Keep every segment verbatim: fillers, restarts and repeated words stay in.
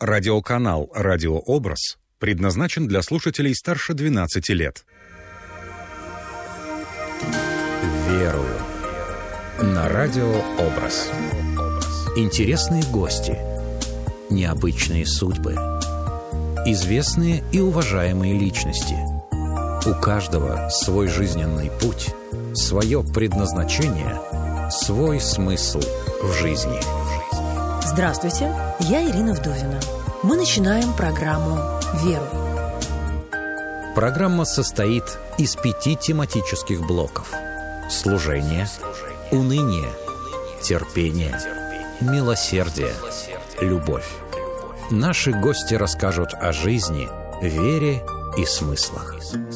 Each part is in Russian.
Радиоканал «Радиообраз» предназначен для слушателей старше двенадцати лет. Верую. На «Радиообраз». Интересные гости, необычные судьбы, известные и уважаемые личности. У каждого свой жизненный путь, свое предназначение, свой смысл в жизни. Здравствуйте, я Ирина Вдовина. Мы начинаем программу «Веру». Программа состоит из пяти тематических блоков: служение, уныние, терпение, милосердие, любовь. Наши гости расскажут о жизни, вере и смыслах.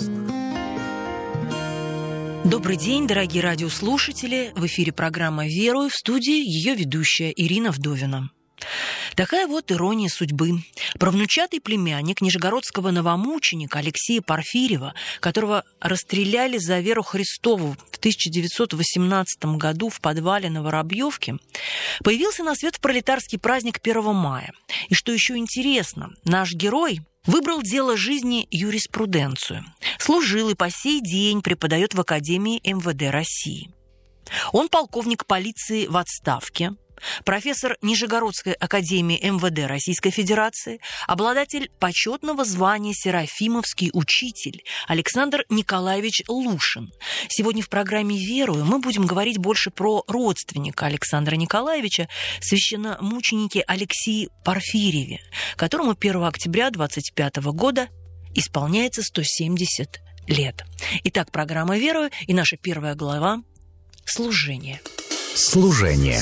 Добрый день, дорогие радиослушатели. В эфире программа «Верую», в студии ее ведущая Ирина Вдовина. Такая вот ирония судьбы. Правнучатый племянник нижегородского новомученика Алексея Порфирьева, которого расстреляли за веру Христову в тысяча девятьсот восемнадцатом году в подвале на Воробьевке, появился на свет в пролетарский праздник первого мая. И что еще интересно, наш герой выбрал дело жизни юриспруденцию. Служил и по сей день преподает в Академии эм вэ дэ России. Он полковник полиции в отставке, профессор Нижегородской академии эм вэ дэ Российской Федерации, обладатель почетного звания Серафимовский учитель Александр Николаевич Лушин. Сегодня в программе «Верую» мы будем говорить больше про родственника Александра Николаевича, священномученике Алексее Порфирьеве, которому первого октября двадцать пятого года исполняется сто семьдесят лет. Итак, программа «Верую» и наша первая глава «Служение». Служение.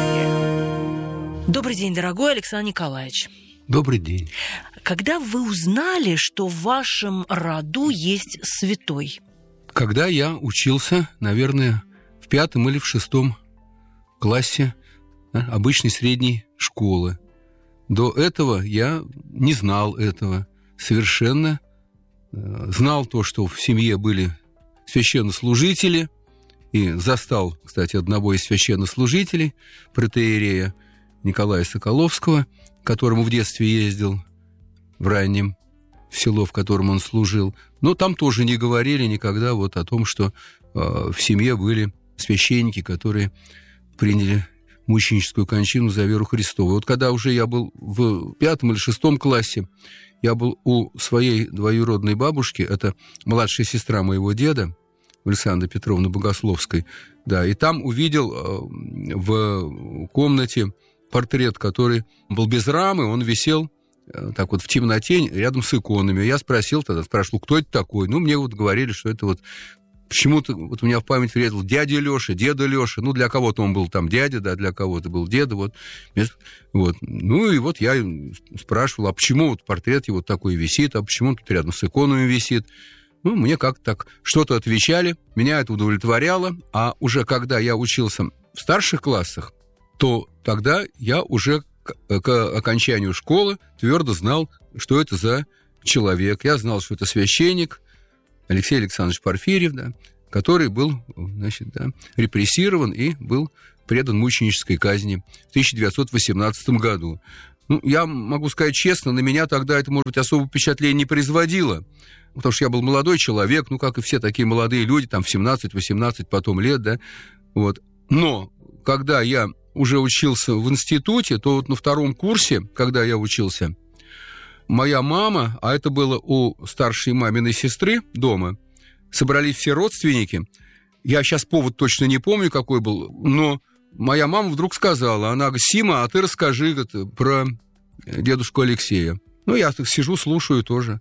Добрый день, дорогой Александр Николаевич. Добрый день. Когда вы узнали, что в вашем роду есть святой? Когда я учился, наверное, в пятом или в шестом классе, да, обычной средней школы. До этого я не знал этого совершенно. Знал то, что в семье были священнослужители, и застал, кстати, одного из священнослужителей, протоиерея Николая Соколовского, к которому в детстве ездил в раннем, в село, в котором он служил. Но там тоже не говорили никогда вот о том, что э, в семье были священники, которые приняли мученическую кончину за веру Христову. Вот когда уже я был в пятом или шестом классе, я был у своей двоюродной бабушки, это младшая сестра моего деда, Александры Петровны Богословской, да, и там увидел э, в комнате портрет, который был без рамы, он висел э, так вот в темноте рядом с иконами. Я спросил тогда, спрашивал, кто это такой? Ну, мне вот говорили, что это вот почему-то вот у меня в память врезал дядя Лёша, деда Лёша. Ну, для кого-то он был там дядя, да, для кого-то был деда, вот. вот. Ну, и вот я спрашивал, а почему вот портрет его такой висит, а почему он тут рядом с иконами висит? Ну, мне как-то так что-то отвечали, меня это удовлетворяло, а уже когда я учился в старших классах, то тогда я уже к, к окончанию школы твердо знал, что это за человек. Я знал, что это священник Алексей Александрович Порфирьев, да, который был, значит, да, репрессирован и был предан мученической казни в тысяча девятьсот восемнадцатом году. Ну, я могу сказать честно, на меня тогда это, может быть, особого впечатления не производило, потому что я был молодой человек, ну, как и все такие молодые люди, там, в семнадцать-восемнадцать потом лет, да, вот. Но когда я уже учился в институте, то вот на втором курсе, когда я учился, моя мама, а это было у старшей маминой сестры дома, собрались все родственники, я сейчас повод точно не помню, какой был, но моя мама вдруг сказала, она говорит, Сима, а ты расскажи говорит, про дедушку Алексея. Ну, я так сижу, слушаю тоже.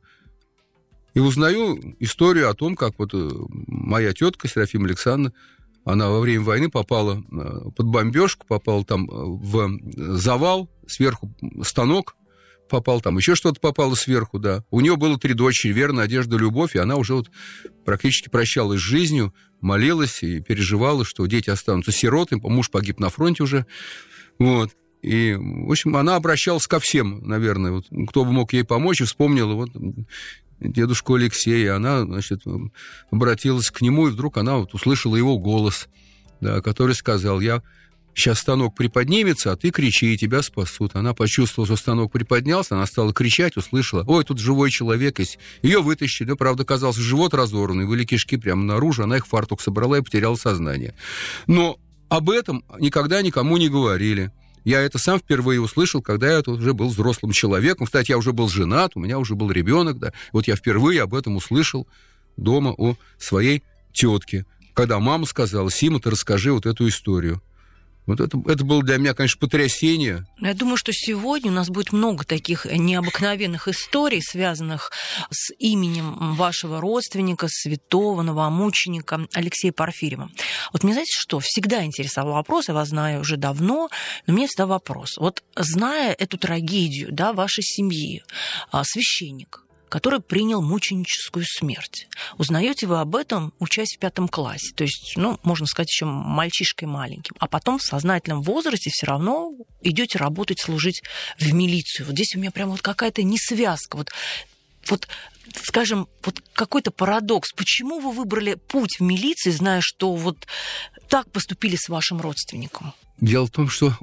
И узнаю историю о том, как вот моя тетка Серафима Александровна, она во время войны попала под бомбежку, попала там в завал, сверху станок попал, там еще что-то попало сверху, да. У нее было три дочери, Вера, Надежда, Любовь, и она уже вот практически прощалась с жизнью, молилась и переживала, что дети останутся сиротами, муж погиб на фронте уже, вот. И, в общем, она обращалась ко всем, наверное, вот, кто бы мог ей помочь, и вспомнила вот дедушку Алексея, она, значит, обратилась к нему, и вдруг она вот услышала его голос, да, который сказал, я сейчас станок приподнимется, а ты кричи, и тебя спасут. Она почувствовала, что станок приподнялся, она стала кричать, услышала, ой, тут живой человек есть. Ее вытащили, ну, правда, оказался живот разорванный, были кишки прямо наружу, она их в фартук собрала и потеряла сознание. Но об этом никогда никому не говорили. Я это сам впервые услышал, когда я тут уже был взрослым человеком. Кстати, я уже был женат, у меня уже был ребенок, да. Вот я впервые об этом услышал дома у своей тетки, когда мама сказала: Сима, ты расскажи вот эту историю. Вот это, это было для меня, конечно, потрясение. Я думаю, что сегодня у нас будет много таких необыкновенных историй, связанных с именем вашего родственника, святого новомученика Алексея Порфирьева. Вот мне, знаете что, всегда интересовал вопрос, я вас знаю уже давно, но мне всегда вопрос. Вот зная эту трагедию, да, вашей семьи, священник, который принял мученическую смерть. Узнаете вы об этом, учась в пятом классе. То есть, ну, можно сказать, еще мальчишкой маленьким. А потом в сознательном возрасте все равно идете работать, служить в милицию. Вот здесь у меня прям вот какая-то несвязка. Вот, вот, скажем, вот какой-то парадокс. Почему вы выбрали путь в милицию, зная, что вот так поступили с вашим родственником? Дело в том, что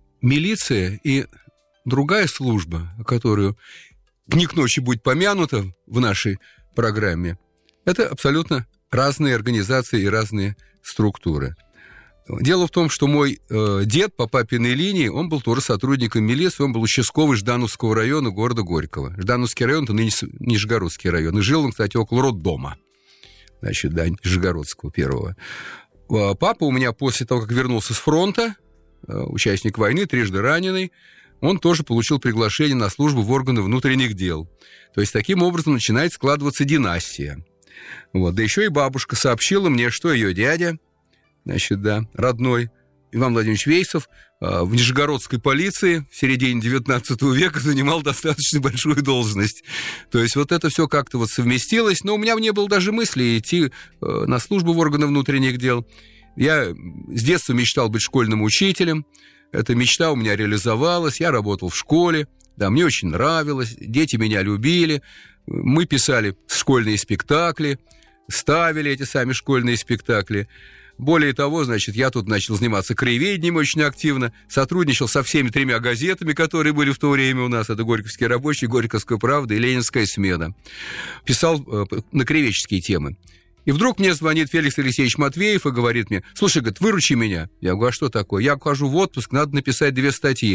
милиция и другая служба, которую не к ночи будет помянуто в нашей программе, это абсолютно разные организации и разные структуры. Дело в том, что мой э, дед по папиной линии, он был тоже сотрудником милиции, он был участковый Ждановского района города Горького. Ждановский район – это ныне Нижегородский район. И жил он, кстати, около роддома, значит, да, Нижегородского первого. Папа у меня после того, как вернулся с фронта, э, участник войны, трижды раненый, он тоже получил приглашение на службу в органы внутренних дел. То есть, таким образом начинает складываться династия. Вот. Да еще и бабушка сообщила мне, что ее дядя, значит, да, родной, Иван Владимирович Вейсов, в нижегородской полиции в середине девятнадцатого века занимал достаточно большую должность. То есть, вот это все как-то вот совместилось. Но у меня не было даже мысли идти на службу в органы внутренних дел. Я с детства мечтал быть школьным учителем. Эта мечта у меня реализовалась, я работал в школе, да, мне очень нравилось, дети меня любили, мы писали школьные спектакли, ставили эти сами школьные спектакли. Более того, значит, я тут начал заниматься краеведением очень активно, сотрудничал со всеми тремя газетами, которые были в то время у нас, это «Горьковский рабочий», «Горьковская правда» и «Ленинская смена». Писал э, на краеведческие темы. И вдруг мне звонит Феликс Алексеевич Матвеев и говорит мне: слушай, говорит, выручи меня. Я говорю, а что такое? Я ухожу в отпуск, надо написать две статьи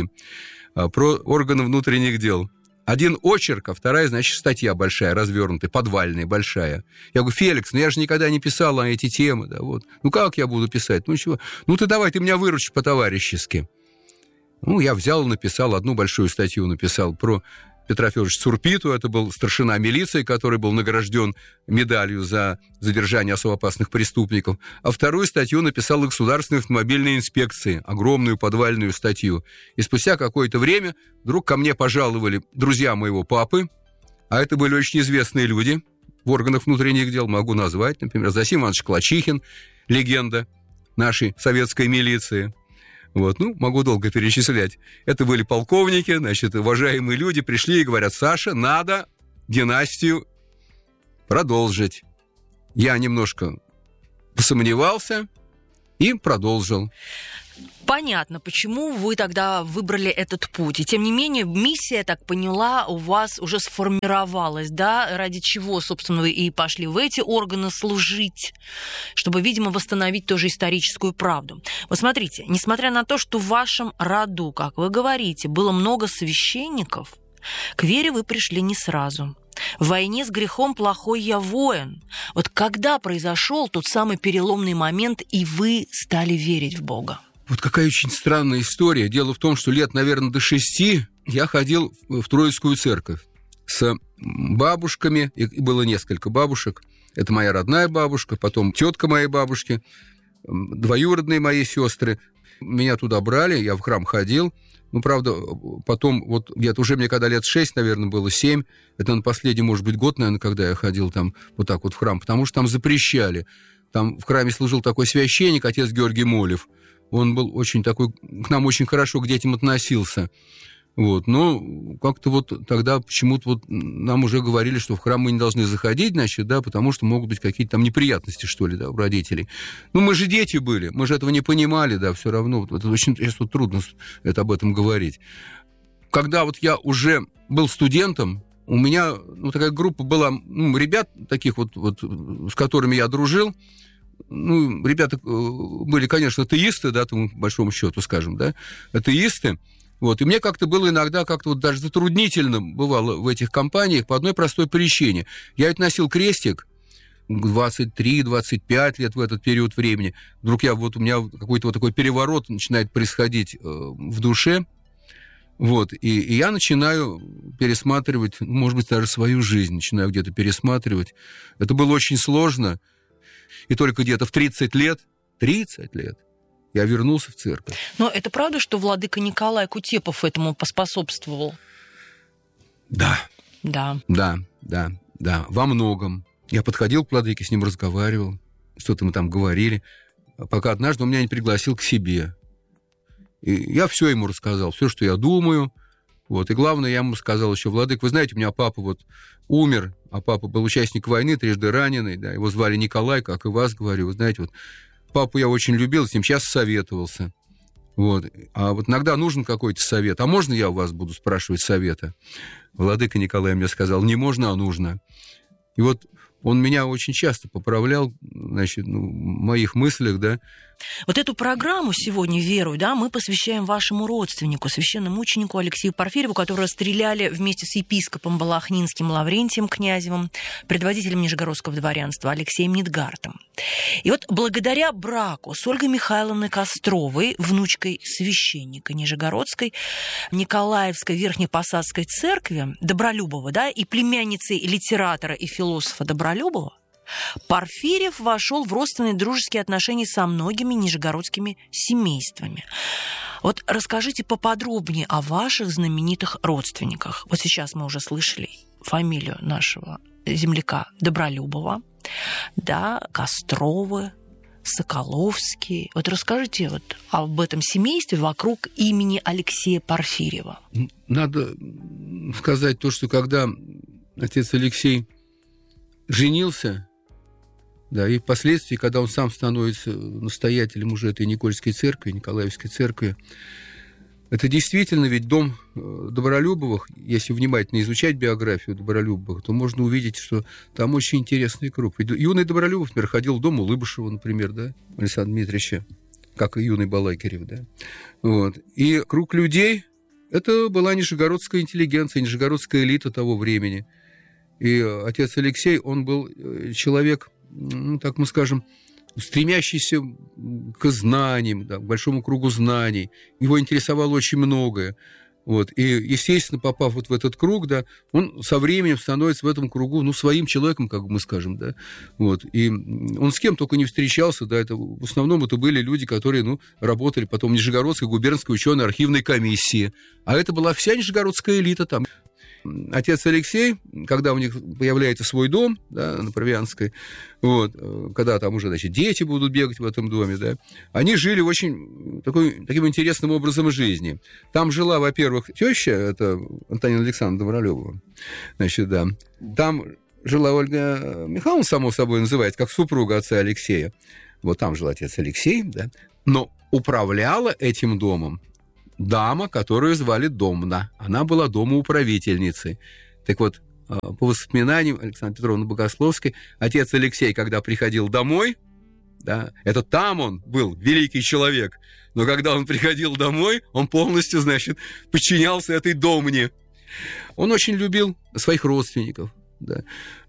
про органы внутренних дел. Один очерк, а вторая, значит, статья большая, развернутая, подвальная, большая. Я говорю: Феликс, ну я же никогда не писал на эти темы. Да, вот. Ну как я буду писать? Ну чего? Ну ты давай, ты меня выручи по-товарищески. Ну, я взял и написал, одну большую статью написал про Петра Федоровича Цурпиту, это был старшина милиции, который был награжден медалью за задержание особо опасных преступников. А вторую статью написал о Государственной автомобильной инспекции, огромную подвальную статью. И спустя какое-то время вдруг ко мне пожаловали друзья моего папы, а это были очень известные люди в органах внутренних дел, могу назвать, например, Зосим Иванович Клачихин, легенда нашей советской милиции. Вот, ну, могу долго перечислять. Это были полковники, значит, уважаемые люди пришли и говорят: Саша, надо династию продолжить. Я немножко посомневался и продолжил. Понятно, почему вы тогда выбрали этот путь. И тем не менее, миссия, я так поняла, у вас уже сформировалась, да, ради чего, собственно, вы и пошли в эти органы служить, чтобы, видимо, восстановить тоже историческую правду. Вот смотрите, несмотря на то, что в вашем роду, как вы говорите, было много священников, к вере вы пришли не сразу. В войне с грехом плохой я воин. Вот когда произошел тот самый переломный момент, и вы стали верить в Бога? Вот какая очень странная история. Дело в том, что лет, наверное, до шести я ходил в Троицкую церковь с бабушками, и было несколько бабушек. Это моя родная бабушка, потом тетка моей бабушки, двоюродные мои сестры. Меня туда брали, я в храм ходил. Ну, правда, потом, вот где-то уже мне когда лет шесть, наверное, было семь, это на последний, может быть, год, наверное, когда я ходил там вот так вот в храм, потому что там запрещали. Там в храме служил такой священник, отец Георгий Молев. Он был очень такой, к нам очень хорошо к детям относился. Вот. Но как-то вот тогда почему-то вот нам уже говорили, что в храм мы не должны заходить, значит, да, потому что могут быть какие-то там неприятности, что ли, да, у родителей. Ну, мы же дети были, мы же этого не понимали, да, все равно. Вот, это очень сейчас вот трудно это, об этом говорить. Когда вот я уже был студентом, у меня ну, такая группа была, ну, ребят таких вот, вот, с которыми я дружил. Ну, ребята были, конечно, атеисты, да, там, по большому счету, скажем, да, атеисты. Вот. И мне как-то было иногда как-то вот даже затруднительно бывало в этих компаниях по одной простой причине. Я ведь носил крестик двадцать три - двадцать пять лет в этот период времени. Вдруг я, вот у меня какой-то вот такой переворот начинает происходить э, в душе. Вот. И, и я начинаю пересматривать, может быть, даже свою жизнь, начинаю где-то пересматривать. Это было очень сложно. И только где-то в тридцать лет, тридцать лет, я вернулся в церковь. Но это правда, что владыка Николай Кутепов этому поспособствовал? Да. Да. Да, да, да, во многом. Я подходил к владыке, с ним разговаривал, что-то мы там говорили, пока однажды он меня не пригласил к себе. И я все ему рассказал, все, что я думаю. Вот. И главное, я ему сказал еще: владык, вы знаете, у меня папа вот умер, а папа был участник войны, трижды раненый, да, его звали Николай, как и вас, говорю, вы знаете, вот папу я очень любил, с ним часто советовался. Вот. А вот иногда нужен какой-то совет. А можно я у вас буду спрашивать совета? Владыка Николай мне сказал: не можно, а нужно. И вот он меня очень часто поправлял, значит, ну, в моих мыслях, да. Вот эту программу сегодня, «Веруй», да, мы посвящаем вашему родственнику, священномученику Алексею Порфирьеву, которого расстреляли вместе с епископом Балахнинским Лаврентием Князевым, предводителем нижегородского дворянства Алексеем Нидгартом. И вот благодаря браку с Ольгой Михайловной Костровой, внучкой священника Нижегородской, Николаевской Верхнепосадской церкви Добролюбова, да, и племянницей литератора и философа Добролюбова, Порфирьев вошел в родственные дружеские отношения со многими нижегородскими семействами. Вот расскажите поподробнее о ваших знаменитых родственниках. Вот сейчас мы уже слышали фамилию нашего земляка Добролюбова, да, Костровы, Соколовские. Вот расскажите вот об этом семействе вокруг имени Алексея Порфирьева. Надо сказать то, что когда отец Алексей женился, да, и впоследствии, когда он сам становится настоятелем уже этой Никольской церкви, Николаевской церкви, это действительно ведь дом Добролюбовых. Если внимательно изучать биографию Добролюбовых, то можно увидеть, что там очень интересный круг. Ведь юный Добролюбов, например, ходил в дом Улыбышева, например, да, Александра Дмитриевича, как и юный Балакирев, да. Вот. И круг людей – это была нижегородская интеллигенция, нижегородская элита того времени. И отец Алексей, он был человек, ну, так мы скажем, стремящийся к знаниям, да, к большому кругу знаний. Его интересовало очень многое. Вот. И, естественно, попав вот в этот круг, да, он со временем становится в этом кругу, ну, своим человеком, как мы скажем, да. Вот. И он с кем только не встречался, да, это, в основном это были люди, которые, ну, работали потом в Нижегородской губернской ученой архивной комиссии. А это была вся нижегородская элита там. Отец Алексей, когда у них появляется свой дом, да, на Провианской, вот, когда там уже, значит, дети будут бегать в этом доме, да, они жили очень такой, таким интересным образом жизни. Там жила, во-первых, теща, это Антонина Александровна Добролюбова, значит, да, там жила Ольга Михайловна, само собой называется, как супруга отца Алексея, вот там жил отец Алексей, да, но управляла этим домом дама, которую звали Домна. Она была домоуправительницей. Так вот, по воспоминаниям Александры Петровны Богословской, отец Алексей, когда приходил домой, да, это там он был великий человек, но когда он приходил домой, он полностью, значит, подчинялся этой Домне. Он очень любил своих родственников. Да.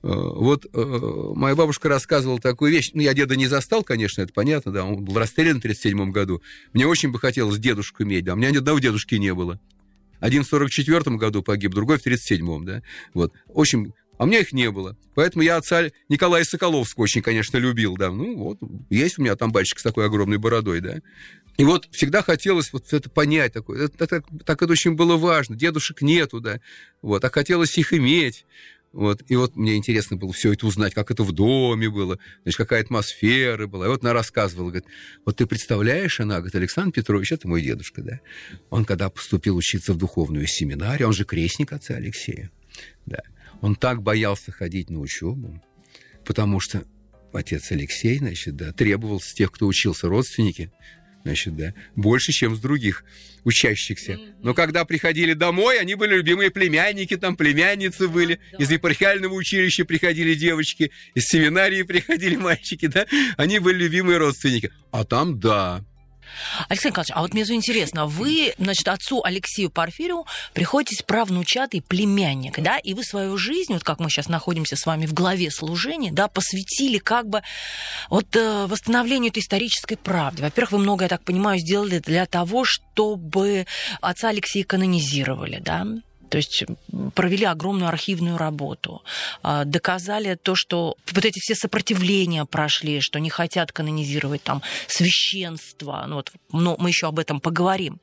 Вот моя бабушка рассказывала такую вещь. Ну, я деда не застал, конечно, это понятно, да, он был расстрелян в тридцать седьмом году. Мне очень бы хотелось дедушку иметь, да, у меня ни одного дедушки не было. Один в сорок четвёртом году погиб, другой в тридцать седьмом, да, вот, очень... А у меня их не было. Поэтому я отца Николая Соколовского очень, конечно, любил, да. Ну, вот, есть у меня там мальчик с такой огромной бородой, да. И вот всегда хотелось вот это понять такое. Это, это, так это очень было важно. Дедушек нету, да. Вот, а хотелось их иметь. Вот. И вот мне интересно было все это узнать, как это в доме было, значит, какая атмосфера была. И вот она рассказывала, говорит, вот ты представляешь, она, говорит, Александр Петрович, это мой дедушка, да, он когда поступил учиться в духовную семинарию, он же крестник отца Алексея, да, он так боялся ходить на учебу, потому что отец Алексей, значит, да, требовал с тех, кто учился, родственники, значит, да, больше, чем с других учащихся. Но когда приходили домой, они были любимые племянники, там племянницы были, да. Из епархиального училища приходили девочки, из семинарии приходили мальчики, да, они были любимые родственники. А там, да. Александр Николаевич, а вот мне интересно, вы, значит, отцу Алексею Порфирию приходитесь правнучатый племянник, да, и вы свою жизнь, вот как мы сейчас находимся с вами в главе служения, да, посвятили как бы вот восстановлению этой исторической правды. Во-первых, вы много, я так понимаю, сделали для того, чтобы отца Алексея канонизировали, да, то есть провели огромную архивную работу, доказали то, что вот эти все сопротивления прошли, что не хотят канонизировать там священство. Ну, вот, но мы еще об этом поговорим.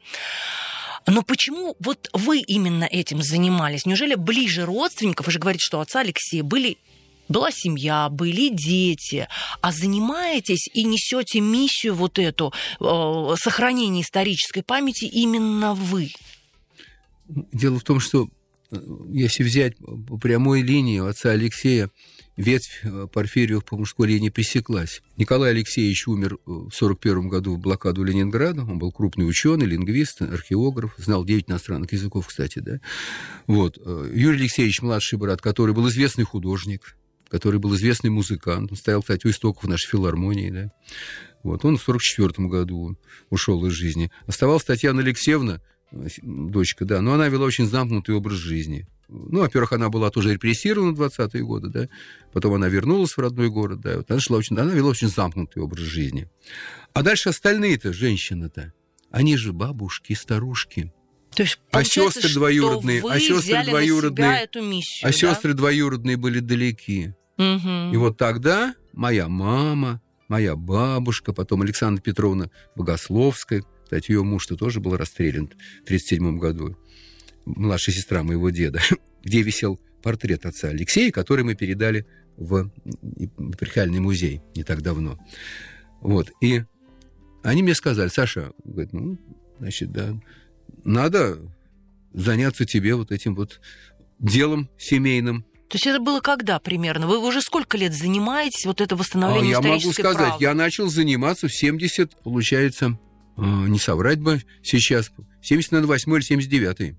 Но почему вот вы именно этим занимались? Неужели ближе родственников? Вы же говорите, что у отца Алексея были... была семья, были дети, а занимаетесь и несете миссию вот эту э, сохранения исторической памяти именно вы? Дело в том, что если взять по прямой линии у отца Алексея, ветвь Порфирьевых по мужской линии пресеклась. Николай Алексеевич умер в сорок первом году в блокаду Ленинграда. Он был крупный ученый, лингвист, археограф, знал девять иностранных языков, кстати, да. Вот. Юрий Алексеевич, младший брат, который был известный художник, который был известный музыкант, он стоял, кстати, у истоков нашей филармонии, да. Вот. Он в сорок четвёртом году ушел из жизни. Оставалась Татьяна Алексеевна, дочка, да, но она вела очень замкнутый образ жизни. Ну, во-первых, она была тоже репрессирована в двадцатые годы, да, потом она вернулась в родной город, да, вот она, шла очень, она вела очень замкнутый образ жизни. А дальше остальные-то, женщины-то, они же бабушки, старушки. То есть, а сестры двоюродные, вы а сестры двоюродные, эту миссию, а да? сестры двоюродные были далеки. Угу. И вот тогда моя мама, моя бабушка, потом Александра Петровна Богословская, кстати, ее муж-то тоже был расстрелян в тридцать седьмом году, младшая сестра моего деда, где висел портрет отца Алексея, который мы передали в епархиальный музей не так давно. Вот. И они мне сказали, Саша, говорит, ну, значит, да, надо заняться тебе вот этим вот делом семейным. То есть это было когда примерно? Вы уже сколько лет занимаетесь вот это восстановлением а исторической правды? Я могу сказать, я начал заниматься в семьдесят, получается, не соврать бы сейчас, семьдесят восьмой или семьдесят девятый.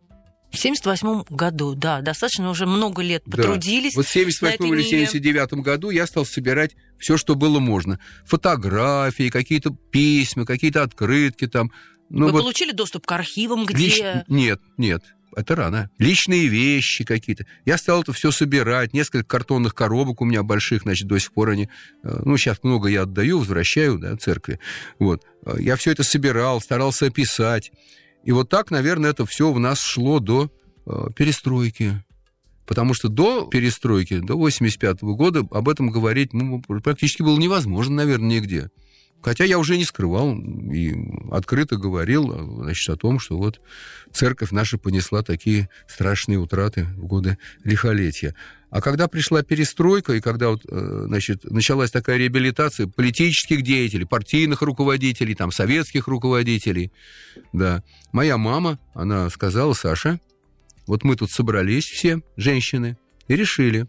В семьдесят восьмом году, да, достаточно уже много лет потрудились. Да. Вот в семьдесят восьмом или семьдесят девятом году я стал собирать все, что было можно. Фотографии, какие-то письма, какие-то открытки там. Ну, Вы вот... получили доступ к архивам, где... Лич... Нет, нет. Это рано. Личные вещи какие-то. Я стал это все собирать. Несколько картонных коробок у меня больших, значит, до сих пор они... Ну, сейчас много я отдаю, возвращаю, да, церкви. Вот. Я все это собирал, старался описать. И вот так, наверное, это все у нас шло до э, перестройки. Потому что до перестройки, до восемьдесят пятого года об этом говорить ну, практически было невозможно, наверное, нигде. Хотя я уже не скрывал и открыто говорил, значит, о том, что вот церковь наша понесла такие страшные утраты в годы лихолетия. А когда пришла перестройка, и когда вот, значит, началась такая реабилитация политических деятелей, партийных руководителей, там, советских руководителей, да, моя мама, она сказала, Саша, вот мы тут собрались все, женщины, и решили,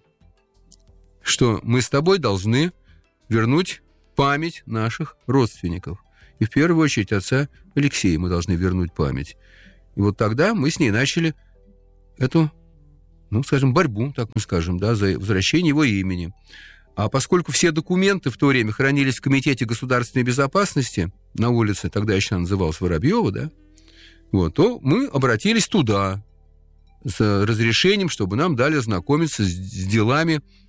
что мы с тобой должны вернуть память наших родственников. И в первую очередь отца Алексея мы должны вернуть память. И вот тогда мы с ней начали эту, ну, скажем, борьбу, так мы скажем, да, за возвращение его имени. А поскольку все документы в то время хранились в Комитете государственной безопасности на улице, тогда еще она называлась Воробьева, да, вот, то мы обратились туда с разрешением, чтобы нам дали ознакомиться с делами